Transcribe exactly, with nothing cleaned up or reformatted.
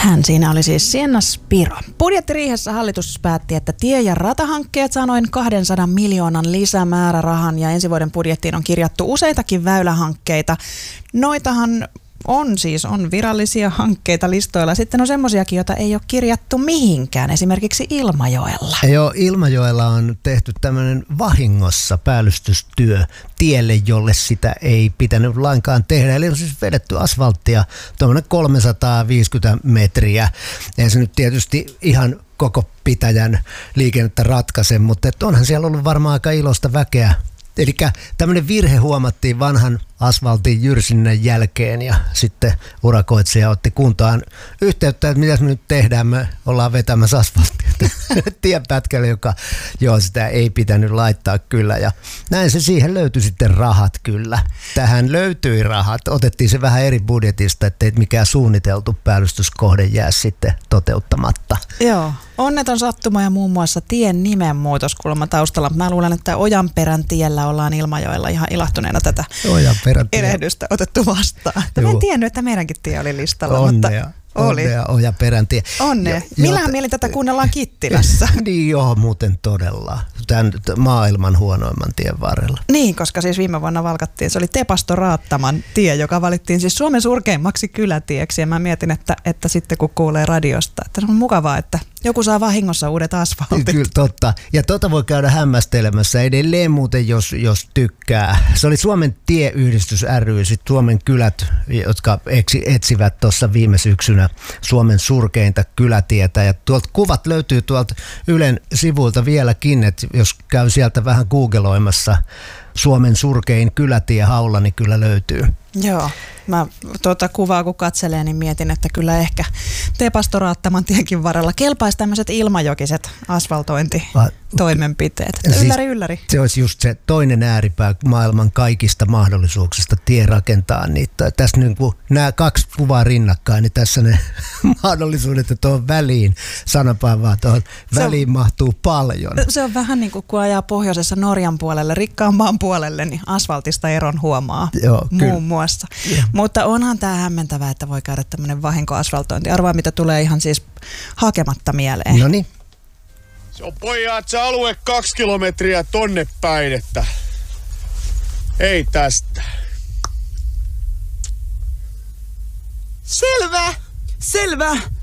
Hän siinä oli siis Sienna Spiro. Budjettiriihessä hallitus päätti, että tie- ja ratahankkeet saa noin kahdensadan miljoonan lisämäärärahan ja ensi vuoden budjettiin on kirjattu useitakin väylähankkeita. Noitahan on siis on virallisia hankkeita listoilla. Sitten on semmoisiakin, joita ei ole kirjattu mihinkään, esimerkiksi Ilmajoella. Joo, Ilmajoella on tehty tämmöinen vahingossa päällystystyö tielle, jolle sitä ei pitänyt lainkaan tehdä. Eli on siis vedetty asfalttia tuommoinen kolmesataaviisikymmentä metriä. Ei se nyt tietysti ihan koko pitäjän liikennettä ratkaise, mutta onhan siellä ollut varmaan aika iloista väkeä. Eli tämmöinen virhe huomattiin vanhan asfaltin jyrsinnän jälkeen ja sitten urakoitsija otti kuntaan yhteyttä, että mitä me nyt tehdään, me ollaan vetämässä asfalttia tienpätkälle, joka joo, sitä ei pitänyt laittaa kyllä ja näin se siihen löytyi sitten rahat kyllä. Tähän löytyi rahat, otettiin se vähän eri budjetista, ettei mikään suunniteltu päällystyskohde jää sitten toteuttamatta. Joo, onneton sattuma ja muun muassa tien nimenmuutos kuulemma taustalla. Mä luulen, että Ojanperän tiellä ollaan Ilmajoella ihan ilahtuneena tätä erehdystä otettu vastaan. Mä en tiennyt, että meidänkin tie oli listalla, onnea, mutta oli. Onnea Ojanperän tie. Onnea. Millähän mielin tätä kuunnellaan Kittilässä? Niin joo, muuten todella. Tämän maailman huonoimman tien varrella. Niin, koska siis viime vuonna valkattiin, se oli Tepasto Raattaman tie, joka valittiin siis Suomen surkeimmaksi kylätieksi. Ja mä mietin, että, että sitten kun kuulee radiosta, että se on mukavaa, että joku saa vahingossa uudet asfaltit. Kyllä, totta. Ja tota voi käydä hämmästelemässä edelleen muuten, jos, jos tykkää. Se oli Suomen tieyhdistys ry, sitten Suomen kylät, jotka etsivät tuossa viime syksynä Suomen surkeinta kylätietä. Ja tuolta kuvat löytyy tuolta Ylen sivuilta vieläkin, että jos käy sieltä vähän googloimassa Suomen surkein kylätiehaula, niin kyllä löytyy. Joo, mä tuota kuvaa kun katselee, niin mietin, että kyllä ehkä Tepasto Raattaman tienkin varrella kelpaisi tämmöiset ilmajokiset asfaltointitoimenpiteet. Ylläri, ylläri. Se olisi just se toinen ääripää maailman kaikista mahdollisuuksista tie rakentaa niitä. Tässä niin kuin nämä kaksi kuvaa rinnakkain, niin tässä ne mahdollisuudet, että tuohon väliin, sanapäin vaan tuohon väliin on, mahtuu paljon. Se on vähän niin kuin kun ajaa pohjoisessa Norjan puolelle, rikkaan maan puolelle, niin asfaltista eron huomaa. Joo, muun muassa. Yeah. Mutta onhan tämä hämmentävää, että voi käydä tämmöinen vahinkoasfaltointi. Arvaa, mitä tulee ihan siis hakematta mieleen. No niin. Se on pojat se alue kaksi kilometriä tonne päin, että ei tästä. Selvä, selvä.